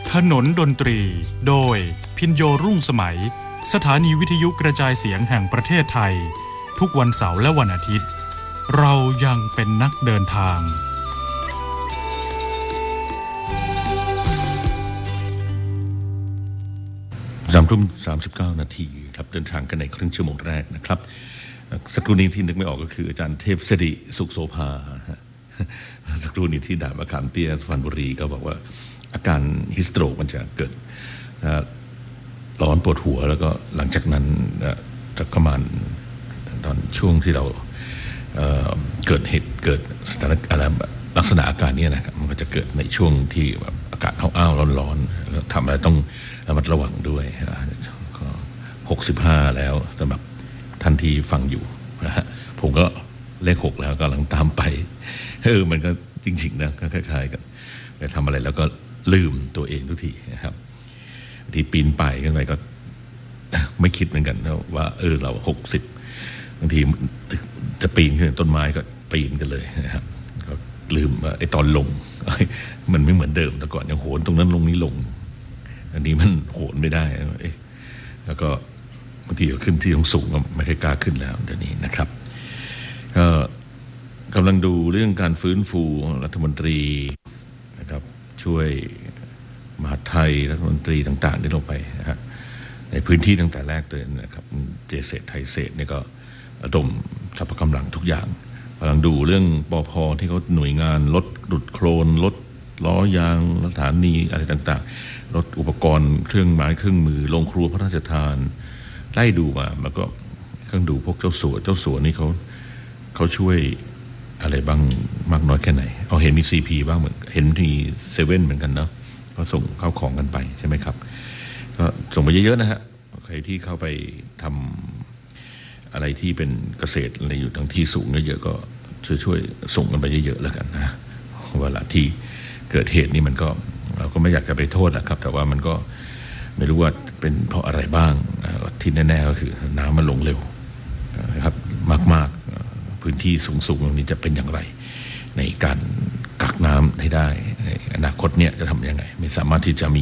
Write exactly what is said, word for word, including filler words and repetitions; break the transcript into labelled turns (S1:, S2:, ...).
S1: ถนนดนตรีโดยพินโยรุ่งสมัยสถานีวิทยุกระจายเสียงแห่งประเทศไทยทุกวันเสาร์และวันอาทิตย์เรายังเป็นนักเดินทาง
S2: สามทุ่มสามสิบเก้านาทีครับเดินทางกันในครึ่งชั่วโมงแรกนะครับสักครู่นี้ที่นึกไม่ออกก็คืออาจารย์เทพสิริสุขโสภาสักครู่นี้ที่ด่านมะขามเตี้ยสุพรรณบุรีก็บอกว่าอาการฮิสโตรกมันจะเกิดร้อนปวดหัวแล้วก็หลังจากนั้นจะประมาณตอนช่วงที่เราเเกิดเหตุเกิดสถานอะไรลักษณะอาการนี้นะครับมันก็จะเกิดในช่วงที่แบบอากาศอ้าวๆร้อนๆแล้วทำอะไรต้องระมัดระวังด้วยก็หกสิบห้าแล้วสำหรับท่านที่ฟังอยู่นะฮะผมก็เลขหกแล้วกำลังตามไปเออมันก็จริงๆนะก็คล้ายๆกันไปทำอะไรแล้วก็ลืมตัวเองทุกทีนะครับที่ปีนป่ายขึ้นไปก็ไม่คิดเหมือนกันว่าเออเราหกสิบบางทีจะปีนขึ้นต้นไม้ก็ปีนกันเลยนะครับก็ลืมว่าไอ้ตอนลงมันไม่เหมือนเดิมแต่ก่อนยังโหนตรงนั้นลงนี้ลงอันนี้มันโหนไม่ได้แล้วก็บางทีขึ้นที่สูงก็ไม่ค่อยกล้าขึ้นแล้วเดี๋ยวนี้นะครับก็กำลังดูเรื่องการฟื้นฟูรัฐมนตรีนะครับช่วยมหาดไทยรัฐมนตรีต่างๆที่ลงไปนะฮะในพื้นที่ตั้งแต่แรกเลยนะครับเจเศษไทยเศษนี่ก็ระดมสรรพกำลังทุกอย่างกำลังดูเรื่องปภที่เขาหน่วยงานลดดุดโคลนลดล้อยางสถานีอะไรต่างๆลดอุปกรณ์เครื่องไม้เครื่องมือโรงครัวพระราชทานไล่ดูมาแล้วก็เครื่องดูพวกเจ้าสัวเจ้าสัวนี่เขาเขาช่วยอะไรบ้างมากน้อยแค่ไหนเอาเห็นมี ซี พี บ้างเหมือนเห็นมีเซเว่นเหมือนกันเนาะก็ส่งเข้าของกันไปใช่ไหมครับก็ส่งไปเยอะๆนะฮะใครที่เข้าไปทำอะไรที่เป็นเกษตรอะไรอยู่ทางที่สูงเยอะๆก็ช่วยๆส่งกันไปเยอะๆแล้วกันนะเวลาที่เกิดเหตุนี่มันก็เราก็ไม่อยากจะไปโทษนะครับแต่ว่ามันก็ไม่รู้ว่าเป็นเพราะอะไรบ้างที่แน่ๆก็คือน้ำมันลงเร็วนะครับมากๆพื้นที่สูงๆตรงนี้จะเป็นอย่างไรในการกักน้ำให้ได้ในอนาคตเนี่ยจะทำยังไงไม่สามารถที่จะมี